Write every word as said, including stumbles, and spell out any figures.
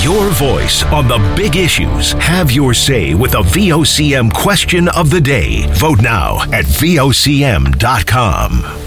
Your voice on the big issues. Have your say with the V O C M question of the day. Vote now at V O C M dot com.